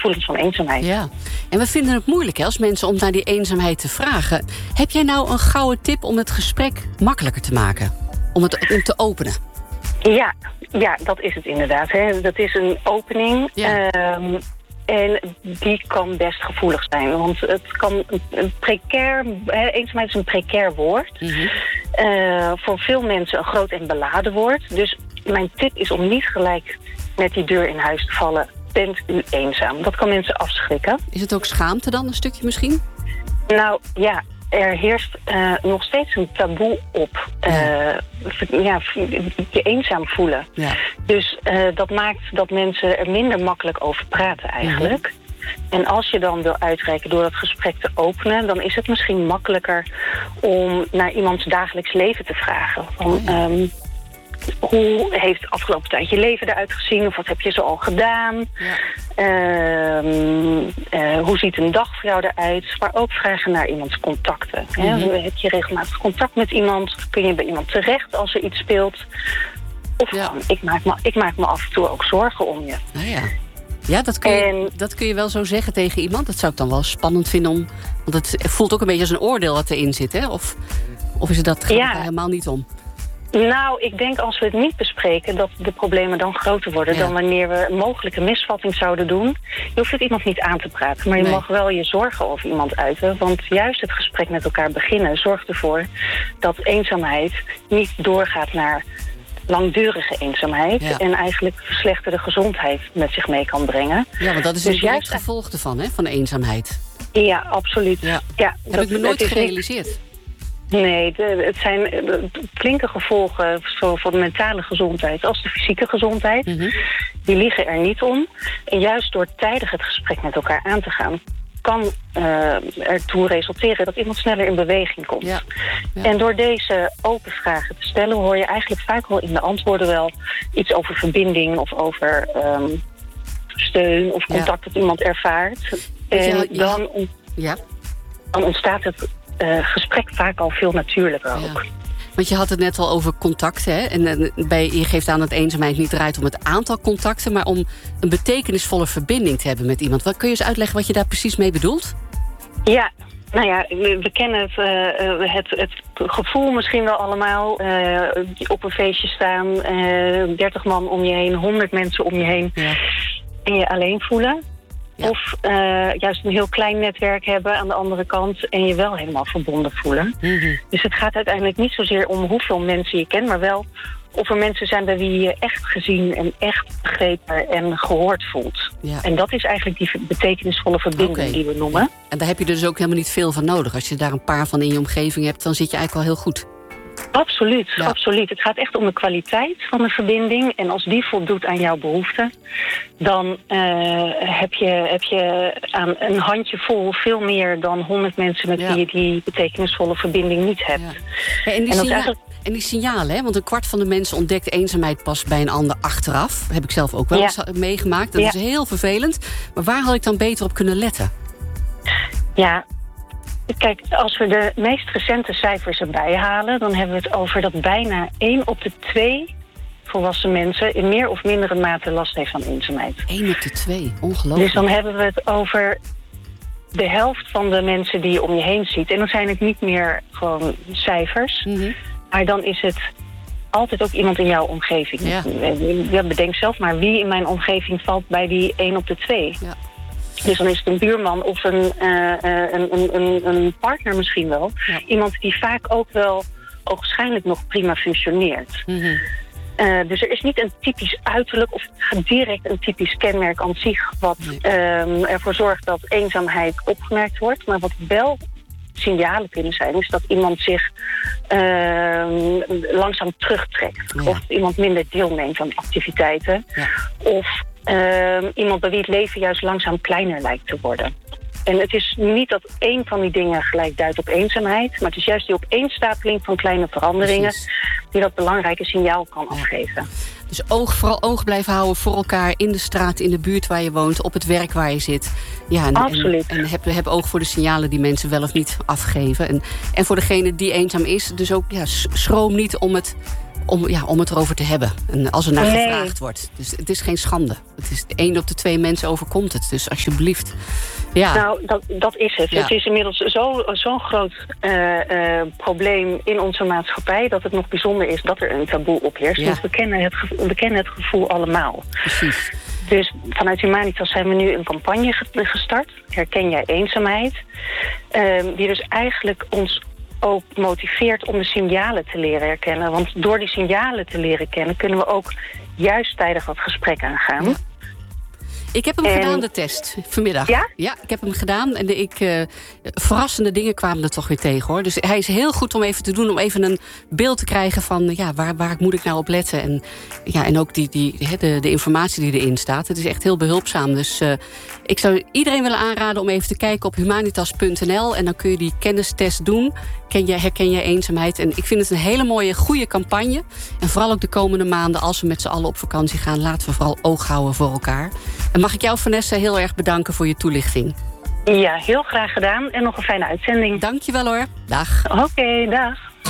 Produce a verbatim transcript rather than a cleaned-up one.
gevoelens van eenzaamheid. Ja, en we vinden het moeilijk hè, als mensen om naar die eenzaamheid te vragen. Heb jij nou een gouden tip om het gesprek makkelijker te maken? Om het om te openen? Ja, ja, dat is het inderdaad. Hè. Dat is een opening. Ja. Um, en die kan best gevoelig zijn. Want het kan een precair... Hè, eenzaamheid is een precair woord. Mm-hmm. Uh, voor veel mensen een groot en beladen woord. Dus mijn tip is om niet gelijk met die deur in huis te vallen. Bent u eenzaam? Dat kan mensen afschrikken. Is het ook schaamte dan, een stukje misschien? Nou, ja. Er heerst uh, nog steeds een taboe op uh, ja. Ja, je eenzaam voelen. Ja. Dus uh, dat maakt dat mensen er minder makkelijk over praten eigenlijk. Mm-hmm. En als je dan wil uitreiken door het gesprek te openen, dan is het misschien makkelijker om naar iemands dagelijks leven te vragen. Van, oh, ja. um, hoe heeft de afgelopen tijd je leven eruit gezien? Of wat heb je zo al gedaan? Ja. Uh, uh, hoe ziet een dag voor jou eruit? Maar ook vragen naar iemands contacten. Mm-hmm. Hè? Heb je regelmatig contact met iemand? Kun je bij iemand terecht als er iets speelt? Of ja. gewoon, ik, maak me, ik maak me af en toe ook zorgen om je. Nou ja, ja dat, kun je, en, dat kun je wel zo zeggen tegen iemand. Dat zou ik dan wel spannend vinden om... Want het voelt ook een beetje als een oordeel wat erin zit, hè? Of, of is het dat, gaat het ja. daar helemaal niet om? Nou, ik denk als we het niet bespreken, dat de problemen dan groter worden ja. dan wanneer we een mogelijke misvatting zouden doen. Je hoeft het iemand niet aan te praten, maar je nee. mag wel je zorgen over iemand uiten. Want juist het gesprek met elkaar beginnen zorgt ervoor dat eenzaamheid niet doorgaat naar langdurige eenzaamheid. Ja. En eigenlijk verslechterde gezondheid met zich mee kan brengen. Ja, want dat is dus een direct juist... gevolg ervan, hè, van eenzaamheid. Ja, absoluut. Ja. Ja, Heb dat, ik me nooit het is gerealiseerd. Niet... Nee, de, het zijn de, de flinke gevolgen zowel voor de mentale gezondheid als de fysieke gezondheid. Mm-hmm. Die liggen er niet om. En juist door tijdig het gesprek met elkaar aan te gaan, kan uh, ertoe resulteren dat iemand sneller in beweging komt. Ja. Ja. En door deze open vragen te stellen hoor je eigenlijk vaak wel in de antwoorden wel iets over verbinding of over um, steun of contact ja. dat iemand ervaart. En ja, ja. Dan, on- ja. dan ontstaat het Uh, gesprek vaak al veel natuurlijker ook. Ja. Want je had het net al over contacten. Hè? En uh, bij, je geeft aan dat eenzaamheid niet draait om het aantal contacten, maar om een betekenisvolle verbinding te hebben met iemand. Wat, kun je eens uitleggen wat je daar precies mee bedoelt? Ja, nou ja, we, we kennen het, uh, het, het gevoel misschien wel allemaal. Uh, op een feestje staan, uh, dertig man om je heen, honderd mensen om je heen. Ja. En je alleen voelen. Ja. Of uh, juist een heel klein netwerk hebben aan de andere kant en je wel helemaal verbonden voelen. Mm-hmm. Dus het gaat uiteindelijk niet zozeer om hoeveel mensen je kent, maar wel of er mensen zijn bij wie je je echt gezien en echt begrepen en gehoord voelt. Ja. En dat is eigenlijk die betekenisvolle verbinding okay. die we noemen. En daar heb je dus ook helemaal niet veel van nodig. Als je daar een paar van in je omgeving hebt, dan zit je eigenlijk al heel goed. Absoluut, ja. absoluut. Het gaat echt om de kwaliteit van de verbinding. En als die voldoet aan jouw behoeften, dan uh, heb, je, heb je aan een handjevol veel meer dan honderd mensen met ja. wie je die betekenisvolle verbinding niet hebt. Ja. Ja, en, die en, signa- eigenlijk... en die signalen, hè? Want een kwart van de mensen ontdekt eenzaamheid pas bij een ander achteraf. Heb ik zelf ook wel ja. eens meegemaakt. Dat ja. is heel vervelend. Maar waar had ik dan beter op kunnen letten? Ja. Kijk, als we de meest recente cijfers erbij halen, dan hebben we het over dat bijna één op de twee volwassen mensen in meer of mindere mate last heeft van eenzaamheid. één op de twee, ongelooflijk. Dus dan hebben we het over de helft van de mensen die je om je heen ziet. En dan zijn het niet meer gewoon cijfers, mm-hmm. maar dan is het altijd ook iemand in jouw omgeving. Ja. Ja, bedenk zelf maar wie in mijn omgeving valt bij die één op de twee. Ja. Dus dan is het een buurman of een, uh, een, een, een partner misschien wel. Ja. Iemand die vaak ook wel ogenschijnlijk nog prima functioneert. Mm-hmm. Uh, dus er is niet een typisch uiterlijk of direct een typisch kenmerk aan zich wat nee. um, ervoor zorgt dat eenzaamheid opgemerkt wordt. Maar wat wel signalen kunnen zijn, is dat iemand zich uh, langzaam terugtrekt. Ja. Of iemand minder deelneemt aan activiteiten. Ja. Of Uh, iemand bij wie het leven juist langzaam kleiner lijkt te worden. En het is niet dat één van die dingen gelijk duidt op eenzaamheid, maar het is juist die opeenstapeling van kleine veranderingen Precies. die dat belangrijke signaal kan ja. afgeven. Dus oog, vooral oog blijven houden voor elkaar in de straat, in de buurt waar je woont, op het werk waar je zit. Ja, en, Absoluut. En, en heb, heb oog voor de signalen die mensen wel of niet afgeven. En, en voor degene die eenzaam is, dus ook ja, schroom niet om het om, ja, om het erover te hebben. En als er naar Nee. gevraagd wordt. Dus het is geen schande. Het is één op de twee mensen overkomt het. Dus alsjeblieft. Ja. Nou, dat, dat is het. Ja. Het is inmiddels zo, zo'n groot uh, uh, probleem in onze maatschappij... dat het nog bijzonder is dat er een taboe op heerst. Ja. Want we kennen, het gevoel, we kennen het gevoel allemaal. Precies. Dus vanuit Humanitas zijn we nu een campagne gestart. Herken jij eenzaamheid? Uh, die dus eigenlijk ons ook motiveert om de signalen te leren herkennen. Want door die signalen te leren kennen... kunnen we ook juist tijdig dat gesprek aangaan. Ja. Ik heb hem en... gedaan, de test, vanmiddag. Ja? Ja, ik heb hem gedaan. En de, ik, uh, verrassende dingen kwamen er toch weer tegen, hoor. Dus hij is heel goed om even te doen, om even een beeld te krijgen van... ja, waar, waar moet ik nou op letten? En, ja, en ook die, die, de, de informatie die erin staat. Het is echt heel behulpzaam. Dus uh, ik zou iedereen willen aanraden om even te kijken op humanitas punt n l. En dan kun je die kennistest doen. Ken je, herken je eenzaamheid? En ik vind het een hele mooie, goede campagne. En vooral ook de komende maanden, als we met z'n allen op vakantie gaan... laten we vooral oog houden voor elkaar. En mag ik jou, Vanessa, heel erg bedanken voor je toelichting. Ja, heel graag gedaan. En nog een fijne uitzending. Dank je wel, hoor. Dag. Oké, okay, dag.